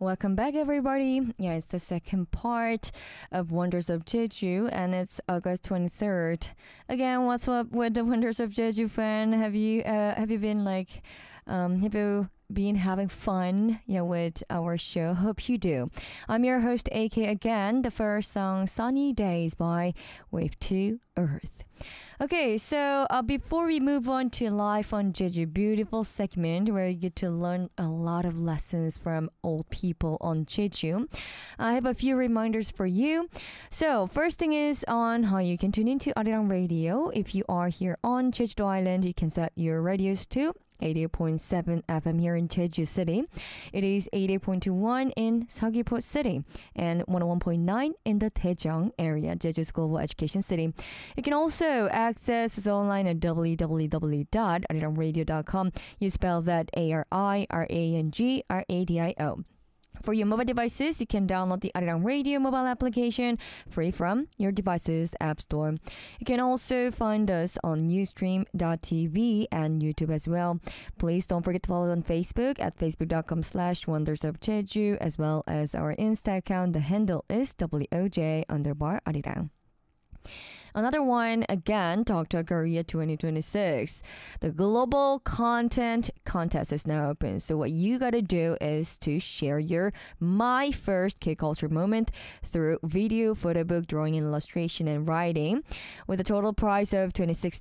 Welcome back, everybody. Yeah, it's the second part of Wonders of Jeju, and it's August 23rd. Again, what's up with the Wonders of Jeju fan? Have you been have you been having fun, with our show? Hope you do. I'm your host, AK again. The first song, Sunny Days by Wave 2 Earth. Okay, so before we move on to Life on Jeju, beautiful segment where you get to learn a lot of lessons from old people on Jeju, I have a few reminders for you. So first thing is on how you can tune into Arirang Radio. If you are here on Jeju Island, you can set your radios to 88.7 FM here in Jeju City. It is 88.21 in Seogwipo City and 101.9 in the Daejeong area, Jeju's Global Education City. You can also access us online at www.arirangradio.com. You spell that ARIRANGRADIO. For your mobile devices, you can download the Arirang Radio mobile application free from your device's app store. You can also find us on Ustream.tv and YouTube as well. Please don't forget to follow us on Facebook at facebook.com/wondersofjeju, as well as our Insta account. The handle is WOJ_Arirang. Another one, again, Talk to Korea 2026. The Global Content Contest is now open. So what you gotta do is to share your My First K-Culture moment through video, photo book, drawing, illustration, and writing with a total prize of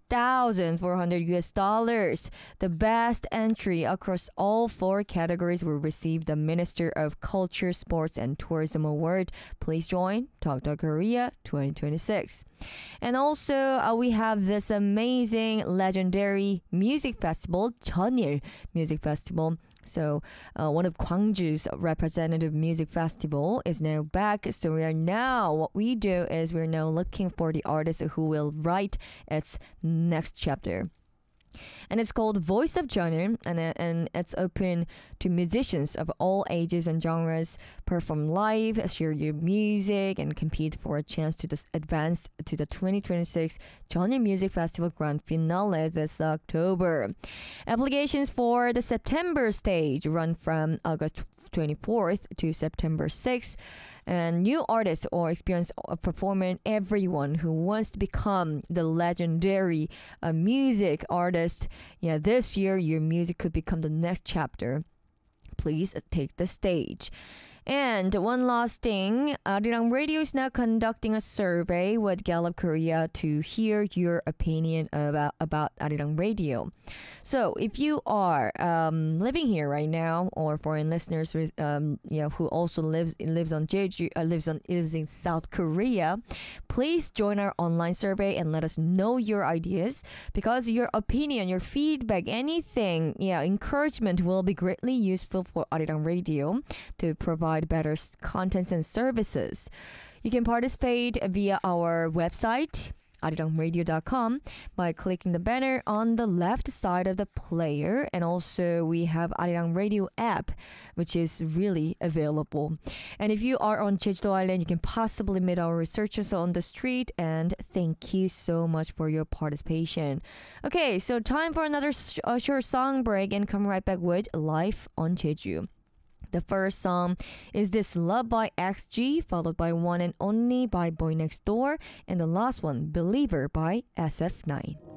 $26,400. The best entry across all 4 categories will receive the Minister of Culture, Sports, and Tourism Award. Please join Talk to Korea 2026. And also, we have this amazing, legendary music festival, Jeonil Music Festival. So, one of Gwangju's representative music festival is now back. So what we do is we're now looking for the artist who will write its next chapter. And it's called Voice of Jeonil, and it's open to musicians of all ages and genres. Perform live, share your music, and compete for a chance to advance to the 2026 Jeonil Music Festival Grand Finale this October. Applications for the September stage run from August 24th to September 6th. And new artists or experienced performer, everyone who wants to become the legendary music artist, this year your music could become the next chapter. Please take the stage. And one last thing, Arirang Radio is now conducting a survey with Gallup Korea to hear your opinion about Arirang Radio. So if you are living here right now, or foreign listeners, who also lives on Jeju, lives in South Korea, please join our online survey and let us know your ideas, because your opinion, your feedback, anything, encouragement will be greatly useful for Arirang Radio to provide better contents and services. You can participate via our website, arirangradio.com, by clicking the banner on the left side of the player. And also we have Arirang Radio app, which is really available. And if you are on Jeju Island, you can possibly meet our researchers on the street. And thank you so much for your participation. Okay, so time for another short song break, and come right back with Life on Jeju. The first song is This Love by XG, followed by One and Only by Boy Next Door, and the last one, Believer by SF9.